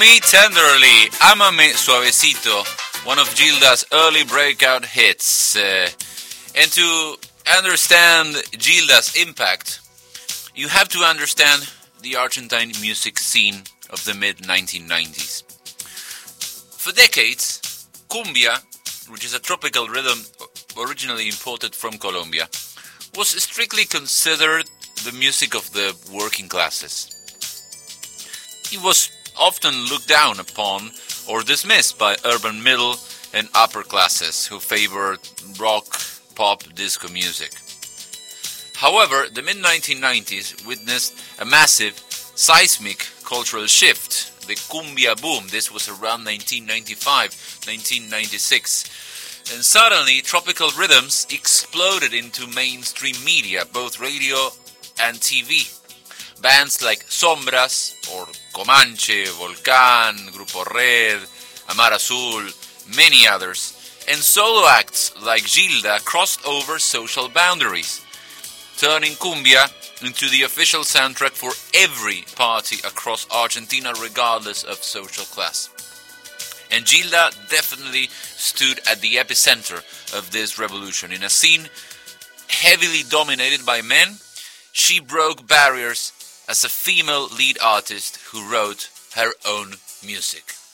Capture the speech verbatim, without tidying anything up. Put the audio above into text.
Me Tenderly, Ámame Suavecito, one of Gilda's early breakout hits. Uh, and to understand Gilda's impact, you have to understand the Argentine music scene of the mid nineteen nineties. For decades, cumbia, which is a tropical rhythm originally imported from Colombia, was strictly considered the music of the working classes. It was often looked down upon or dismissed by urban middle and upper classes who favored rock, pop, disco music. However, the mid nineteen nineties witnessed a massive, seismic cultural shift, the cumbia boom. This was around nineteen ninety-five, nineteen ninety-six. And suddenly, tropical rhythms exploded into mainstream media, both radio and T V. Bands like Sombras, or Comanche, Volcán, Grupo Red, Amar Azul, many others, and solo acts like Gilda crossed over social boundaries, turning cumbia into the official soundtrack for every party across Argentina, regardless of social class. And Gilda definitely stood at the epicenter of this revolution. In a scene heavily dominated by men, she broke barriers as a female lead artist who wrote her own music.